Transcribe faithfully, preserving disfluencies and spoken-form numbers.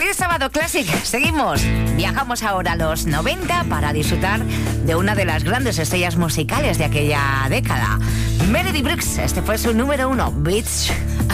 Feliz sábado Classic. Seguimos. Viajamos ahora a los noventa para disfrutar de una de las grandes estrellas musicales de aquella década. Melody Brooks, este fue su número uno, Beach.